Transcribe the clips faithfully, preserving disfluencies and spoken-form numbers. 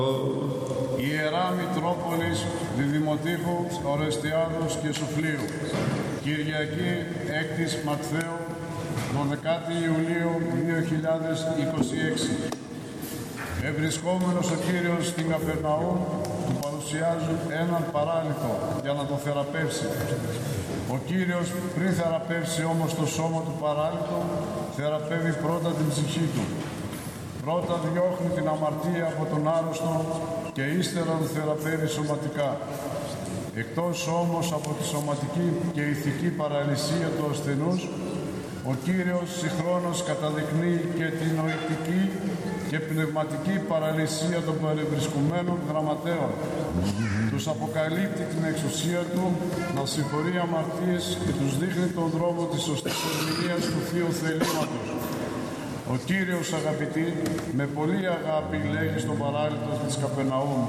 Ιερά Μητρόπολης Διδημοτήχου Ορεστιάδος και Σουφλίου, Κυριακή έκτη Μαρτθαίου, δωδεκάτη Ιουλίου δύο χιλιάδες είκοσι έξι. Ευρισκόμενος ο Κύριος στην Καπερναούμ, του παρουσιάζουν έναν παράλυτο για να τον θεραπεύσει. Ο Κύριος, πριν θεραπεύσει όμως το σώμα του παράλυτου, θεραπεύει πρώτα την ψυχή του. Πρώτα διώχνει την αμαρτία από τον άρρωστο και ύστερα τον θεραπεύει σωματικά. Εκτός όμως από τη σωματική και ηθική παραλυσία του ασθενούς, ο Κύριος συγχρόνως καταδεικνύει και την νοητική και πνευματική παραλυσία των παρευρισκουμένων γραμματέων. Τους αποκαλύπτει την εξουσία του να συγχωρεί αμαρτίες και τους δείχνει τον δρόμο της σωστής ερμηνείας του Θείου θελήματος. Ο Κύριος, αγαπητοί, με πολλή αγάπη λέγει στον παράλυτο της Καπερναούμ: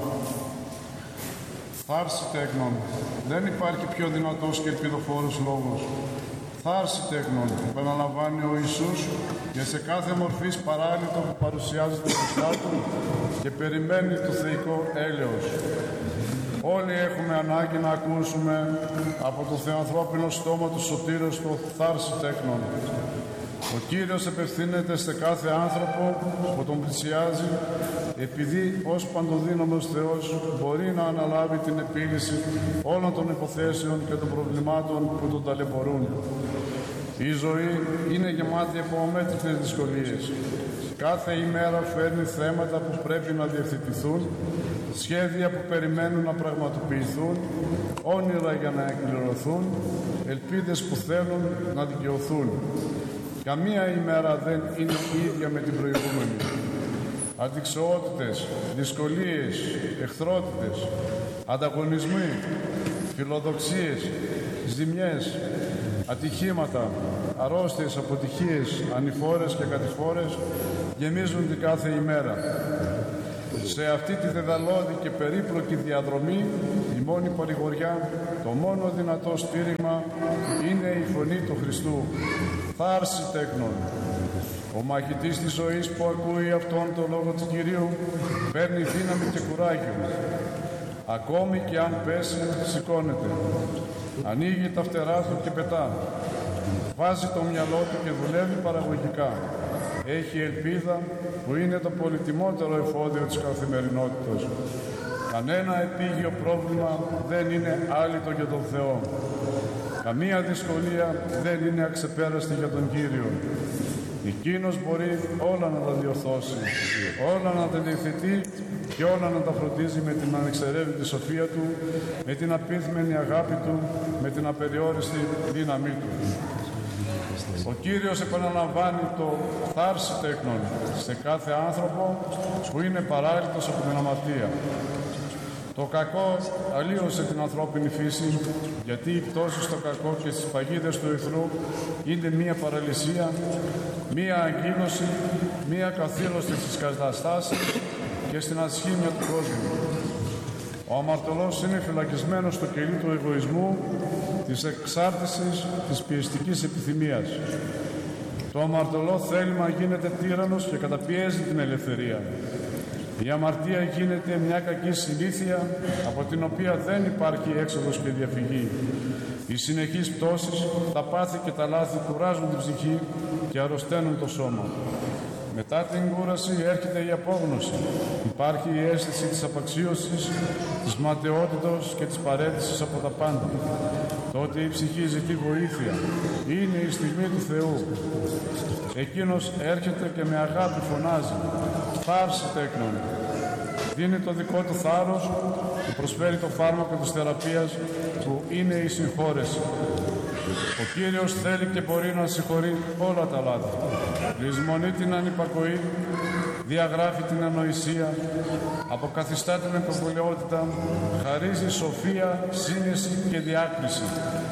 «Θάρση τέκνον, δεν υπάρχει πιο δυνατός και ελπιδοφόρος λόγος. Θάρση τέκνον», επαναλαμβάνει ο Ιησούς, και σε κάθε μορφής παράλυτο που παρουσιάζεται μπροστά του και περιμένει το θεϊκό έλεος. Όλοι έχουμε ανάγκη να ακούσουμε από το θεανθρώπινο στόμα του Σωτήρος το «Θάρση τέκνον». Ο Κύριος απευθύνεται σε κάθε άνθρωπο που τον πλησιάζει, επειδή ως παντοδύναμος Θεός μπορεί να αναλάβει την επίλυση όλων των υποθέσεων και των προβλημάτων που τον ταλαιπωρούν. Η ζωή είναι γεμάτη από αμέτρητες δυσκολίες. Κάθε ημέρα φέρνει θέματα που πρέπει να διευθετηθούν, σχέδια που περιμένουν να πραγματοποιηθούν, όνειρα για να εκπληρωθούν, ελπίδες που θέλουν να δικαιωθούν. Καμία ημέρα δεν είναι ίδια με την προηγούμενη. Αντιξοότητες, δυσκολίες, εχθρότητες, ανταγωνισμοί, φιλοδοξίες, ζημιές, ατυχήματα, αρρώστιες, αποτυχίες, ανηφόρες και κατηφόρες γεμίζουν την κάθε ημέρα. Σε αυτή τη δεδαλώδη και περίπλοκη διαδρομή, η μόνη παρηγοριά, το μόνο δυνατό στήριγμα είναι η φωνή του Χριστού. Θάρση τέκνον. Ο μαχητής της ζωής που ακούει αυτόν τον λόγο του Κυρίου παίρνει δύναμη και κουράγιο. Ακόμη και αν πέσει, σηκώνεται. Ανοίγει τα φτερά του και πετά. Βάζει το μυαλό του και δουλεύει παραγωγικά. Έχει ελπίδα που είναι το πολυτιμότερο εφόδιο της καθημερινότητας. Κανένα επίγειο πρόβλημα δεν είναι άλυτο για τον Θεό. Καμία δυσκολία δεν είναι αξεπέραστη για τον Κύριο. Εκείνος μπορεί όλα να τα διορθώσει, όλα να τα διευθετεί και όλα να τα φροντίζει με την ανεξαιρέτητη σοφία του, με την απίθμενη αγάπη του, με την απεριόριστη δύναμή του. Ο Κύριος επαναλαμβάνει το «Θάρση τέκνον» σε κάθε άνθρωπο που είναι παράλυτος από την αμαρτία. Το κακό αλλίωσε την ανθρώπινη φύση, γιατί η πτώση στο κακό και στις παγίδες του εχθρού είναι μία παραλυσία, μία αγκίνωση, μία καθήλωση στις καταστάσεις και στην ασχήμια του κόσμου. Ο αμαρτωλός είναι φυλακισμένος στο κελί του εγωισμού, της εξάρτησης, της πιεστικής επιθυμίας. Το αμαρτωλό θέλημα γίνεται τύραννος και καταπιέζει την ελευθερία. Η αμαρτία γίνεται μια κακή συνήθεια από την οποία δεν υπάρχει έξοδος και διαφυγή. Οι συνεχείς πτώσεις, τα πάθη και τα λάθη κουράζουν την ψυχή και αρρωσταίνουν το σώμα. Μετά την κούραση έρχεται η απόγνωση. Υπάρχει η αίσθηση της απαξίωσης, της ματαιότητος και της παραίτησης από τα πάντα. Τότε η ψυχή ζητεί βοήθεια. Είναι η στιγμή του Θεού. Εκείνος έρχεται και με αγάπη φωνάζει «Θάρση τέκνον». Δίνει το δικό του θάρρος και προσφέρει το φάρμακο της θεραπείας που είναι η συγχώρεση. Ο Κύριος θέλει και μπορεί να συγχωρεί όλα τα λάθη. Λησμονεί την ανυπακοή, διαγράφει την ανοησία, αποκαθιστά την εκκοπολαιότητα, χαρίζει σοφία, σύνεση και διάκριση.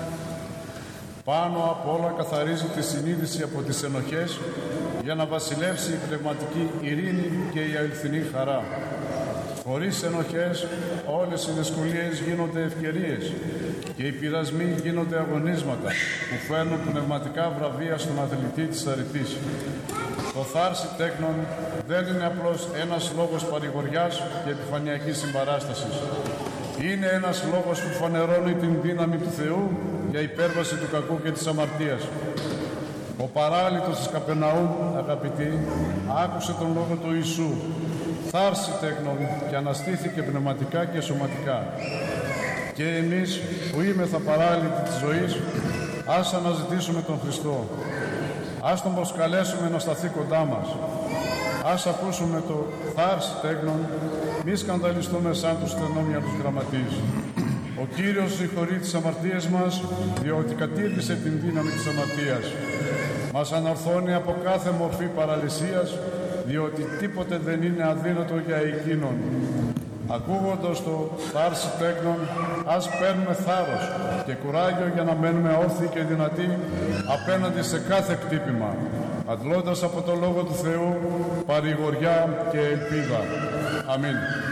Πάνω απ' όλα καθαρίζει τη συνείδηση από τις ενοχές για να βασιλεύσει η πνευματική ειρήνη και η αληθινή χαρά. Χωρίς ενοχές όλες οι δυσκολίες γίνονται ευκαιρίες και οι πειρασμοί γίνονται αγωνίσματα που φέρνουν πνευματικά βραβεία στον αθλητή της αρετής. Το θάρση τέκνων δεν είναι απλώς ένας λόγος παρηγοριάς και επιφανειακής συμπαράστασης. Είναι ένας λόγος που φανερώνει την δύναμη του Θεού για υπέρβαση του κακού και της αμαρτίας. Ο παράλυτος της Καπερναούμ, αγαπητοί, άκουσε τον λόγο του Ιησού. Θάρση τέκνων και αναστήθηκε πνευματικά και σωματικά. Και εμείς που είμεθα παράλυτοι της ζωής, ας αναζητήσουμε τον Χριστό. Ας τον προσκαλέσουμε να σταθεί κοντά μας. Ας ακούσουμε το θάρση τέκνων, μη σκανδαλιστούμε σαν τους στενόμυαλους γραμματείς. Ο Κύριος συγχωρεί τις αμαρτίες μας, διότι κατήργησε την δύναμη της αμαρτίας. Μας ανορθώνει από κάθε μορφή παραλυσίας, διότι τίποτε δεν είναι αδύνατο για εκείνον. Ακούγοντας το θάρση τέκνων, ας παίρνουμε θάρρος και κουράγιο για να μένουμε όρθιοι και δυνατοί απέναντι σε κάθε χτύπημα, αντλώντας από το Λόγο του Θεού παρηγοριά και ελπίδα. Αμήν.